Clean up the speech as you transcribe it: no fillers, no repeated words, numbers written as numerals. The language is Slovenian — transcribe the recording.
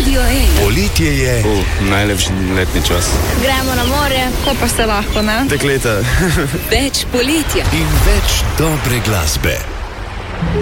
Radio Ena. Poletje je. Najlepši letni čas. Gremo na morje, ko pa se lahko, ne? Dekleta. Več poletja. In več dobre glasbe.